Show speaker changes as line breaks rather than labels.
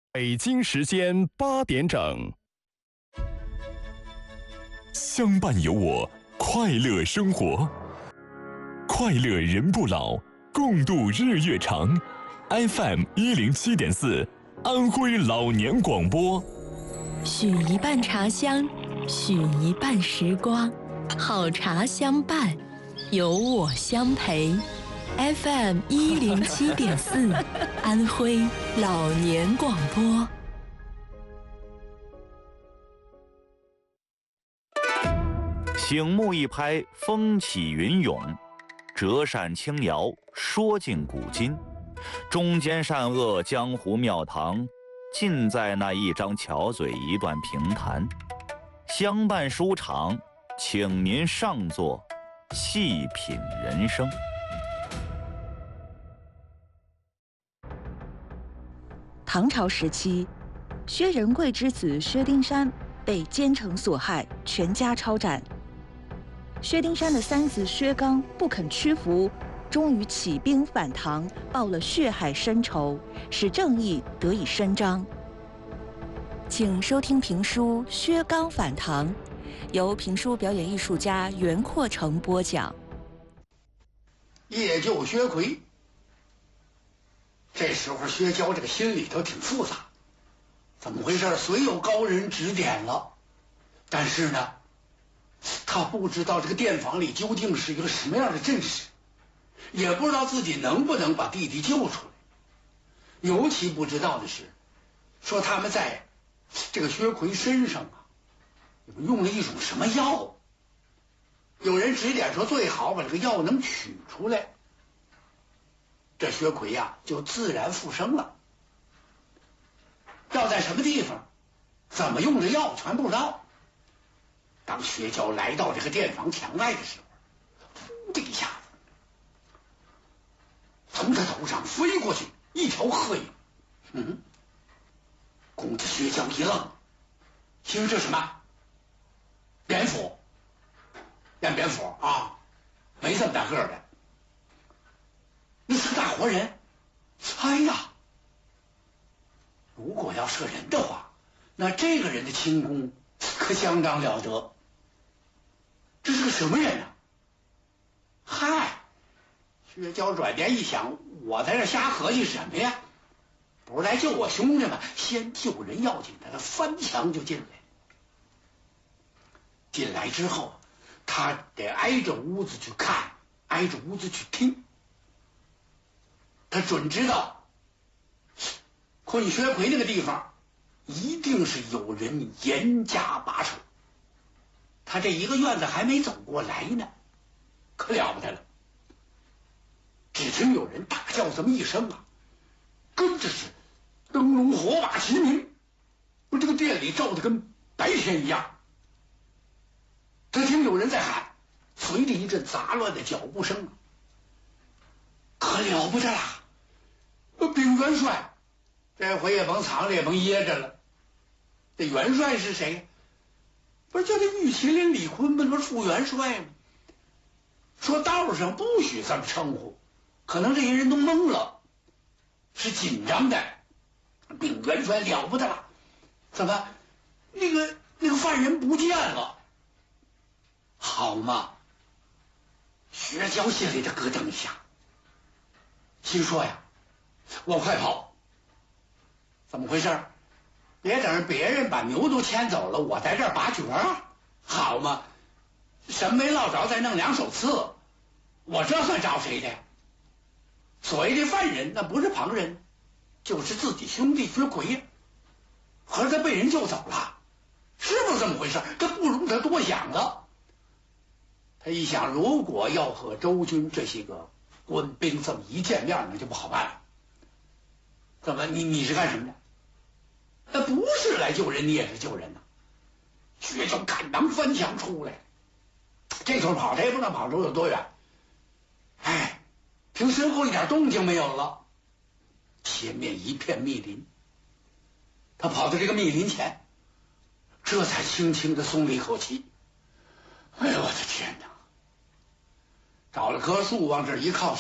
北京时间8点整，
相伴有我，快乐生活，快乐人不老，共度日月长。FM 107.4，安徽老年广播。
许一半茶香，许一半时光，好茶相伴，有我相陪。FM 107.4，安徽老年广播。
醒目一拍，风起云涌；折扇轻摇，说尽古今。中间善恶，江湖庙堂，尽在那一张巧嘴，一段评弹。相伴书场，请您上座，细品人生。
唐朝时期，薛仁贵之子薛丁山被奸臣所害，全家抄斩。薛丁山的三子薛刚不肯屈服，终于起兵反唐，报了血海深仇，使正义得以伸张。请收听评书《薛刚反唐》，由评书表演艺术家袁阔成播讲。
夜救薛奎。这时候薛娇这个心里头挺复杂，怎么回事？虽有高人指点了，但是呢，他不知道这个殿房里究竟是一个什么样的阵势，也不知道自己能不能把弟弟救出来。尤其不知道的是，说他们在这个薛奎身上啊，用了一种什么药。有人指点说，最好把这个药能取出来，这薛奎呀就自然复生了。药在什么地方，怎么用这药全不知道。当薛娇来到这个殿房墙外的时候，噗的一下子，从他头上飞过去一条黑影。公子薛娇一愣，心说这什么？蝙蝠？演蝙蝠啊？没这么大个儿的。那是大活人。哎呀，如果要是人的话，那这个人的轻功可相当了得。这是个什么人呢？嗨，薛娇转念一想，我在这瞎合计什么呀？不是来救我兄弟吗？先救人要紧，他翻墙就进来。进来之后，他得挨着屋子去看，挨着屋子去听。他准知道困薛奎那个地方一定是有人严加把守。他这一个院子还没走过来呢，可了不得了。只听有人大叫这么一声啊，跟着是灯笼火把齐鸣，这个店里照得跟白天一样。他听有人在喊，随着一阵杂乱的脚步声，可了不得啦！禀元帅，这回也甭藏着也甭掖着了。这元帅是谁？不是就这玉麒麟李逵吗？不是副元帅吗？说道上不许这么称呼，可能这些人都懵了，是紧张的。禀元帅，了不得了！怎么那个犯人不见了？好嘛！薛娇心里的咯噔一下，心说呀，我快跑！怎么回事？别等别人把牛都牵走了，我在这儿拔角儿，好嘛？什么没落着，再弄2手刺，我这算找谁的？所谓的犯人，那不是旁人，就是自己兄弟薛奎呀。可是他被人救走了，是不是这么回事？这不容他多想了。他一想，如果要和周军这些个官兵这么一见面，那就不好办了。怎么你是干什么的？那不是来救人，你也是救人呐！薛娇赶忙翻墙出来，这头跑，他也不知道跑出有多远。哎，听身后一点动静没有了，前面一片密林。他跑到这个密林前，这才轻轻地松了一口气。哎呦我的天哪！找了棵树往这一靠，